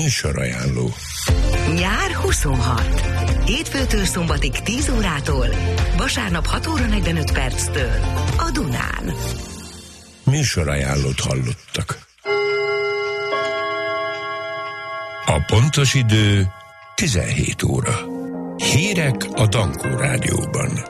Műsorajánló. Nyár 26. Hétfőtől szombatig 10 órától, vasárnap 6 óra 45 perctől a Dunán. Műsorajánlót hallottak. A pontos idő 17 óra. Hírek a Dankó Rádióban.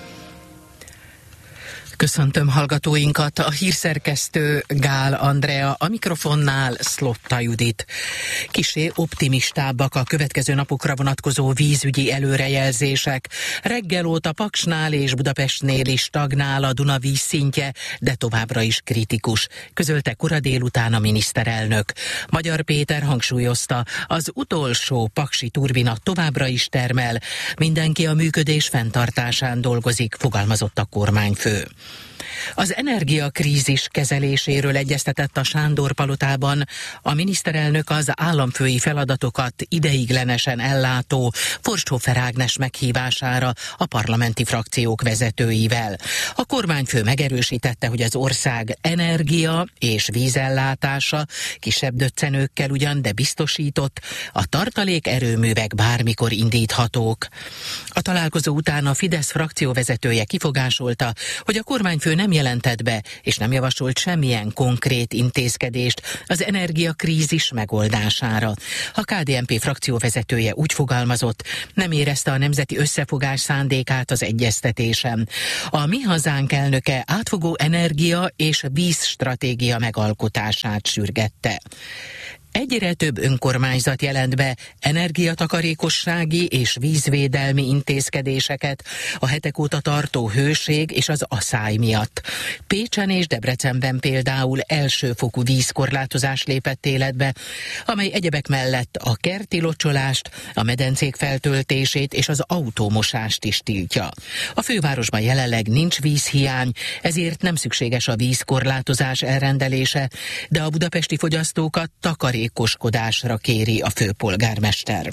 Köszöntöm hallgatóinkat, a hírszerkesztő Gál Andrea, a mikrofonnál Szlotta Judit. Kissé optimistábbak a következő napokra vonatkozó vízügyi előrejelzések. Reggel óta Paksnál és Budapestnél is stagnál a Duna vízszintje, de továbbra is kritikus, közölte kora délután a miniszterelnök. Magyar Péter hangsúlyozta, az utolsó paksi turbina továbbra is termel, mindenki a működés fenntartásán dolgozik, fogalmazott a kormányfő. Az energiakrízis kezeléséről egyeztetett a Sándor-palotában. A miniszterelnök az államfői feladatokat ideiglenesen ellátó Forsthofer Ágnes meghívására a parlamenti frakciók vezetőivel. A kormányfő megerősítette, hogy az ország energia és vízellátása kisebb döccenőkkel ugyan, de biztosított, a tartalék erőművek bármikor indíthatók. A találkozó után a Fidesz frakcióvezetője kifogásolta, hogy a kormányfő nem jelentett be, és nem javasolt semmilyen konkrét intézkedést az energiakrízis megoldására. A KDNP frakcióvezetője úgy fogalmazott, nem érezte a nemzeti összefogás szándékát az egyeztetésen. A Mi Hazánk elnöke átfogó energia és vízstratégia megalkotását sürgette. Egyre több önkormányzat jelent be energiatakarékossági és vízvédelmi intézkedéseket a hetek óta tartó hőség és az aszály miatt. Pécsen és Debrecenben például elsőfokú vízkorlátozás lépett életbe, amely egyebek mellett a kerti locsolást, a medencék feltöltését és az autómosást is tiltja. A fővárosban jelenleg nincs vízhiány, ezért nem szükséges a vízkorlátozás elrendelése, de a budapesti fogyasztókat takarékoskodásra kéri a főpolgármester.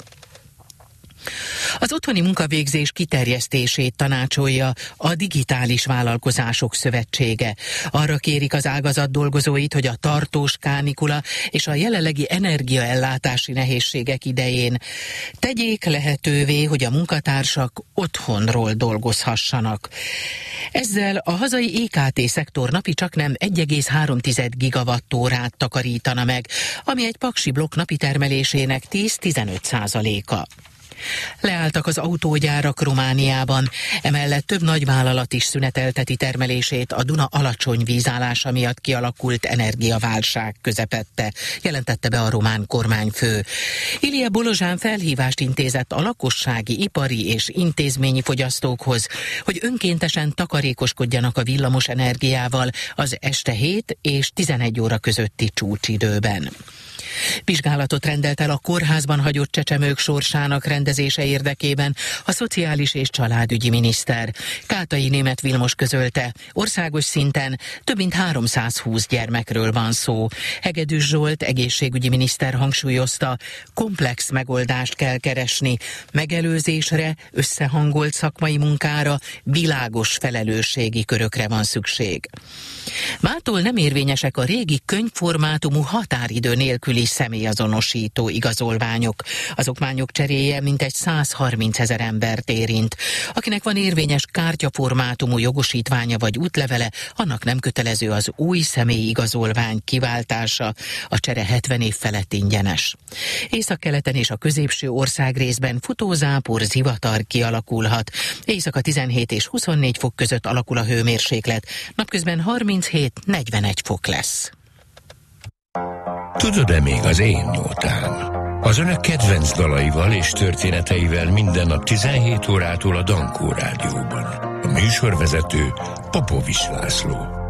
Az otthoni munkavégzés kiterjesztését tanácsolja a Digitális Vállalkozások Szövetsége. Arra kérik az ágazat dolgozóit, hogy a tartós kánikula és a jelenlegi energiaellátási nehézségek idején tegyék lehetővé, hogy a munkatársak otthonról dolgozhassanak. Ezzel a hazai IKT-szektor napi csaknem 1,3 gigawattórát takarítana meg, ami egy paksi blokk napi termelésének 10-15%-a. Leálltak az autógyárak Romániában, emellett több nagyvállalat is szünetelteti termelését a Duna alacsony vízállása miatt kialakult energiaválság közepette, jelentette be a román kormányfő. Ilie Bolozsán felhívást intézett a lakossági, ipari és intézményi fogyasztókhoz, hogy önkéntesen takarékoskodjanak a villamos energiával az este 7 és 11 óra közötti csúcsidőben. Vizsgálatot rendelt el a kórházban hagyott csecsemők sorsának rendezése érdekében a szociális és családügyi miniszter. Kátai Németh Vilmos közölte, országos szinten több mint 320 gyermekről van szó. Hegedűs Zsolt egészségügyi miniszter hangsúlyozta, komplex megoldást kell keresni, megelőzésre, összehangolt szakmai munkára, világos felelősségi körökre van szükség. Mától nem érvényesek a régi könyvformátumú határidő nélküli személyazonosító igazolványok. Az okmányok cseréje mintegy 130 000 embert érint. Akinek van érvényes kártyaformátumú jogosítványa vagy útlevele, annak nem kötelező az új személyi igazolvány kiváltása, a csere 70 év felett ingyenes. Északkeleten és a középső országrészben futózápor, zivatar kialakulhat. Éjszaka 17 és 24 fok között alakul a hőmérséklet, napközben 37-41 fok lesz. Tudod-e még az én nótán? Az önök kedvenc dalaival és történeteivel minden nap 17 órától a Dankó Rádióban. A műsorvezető Popovics László.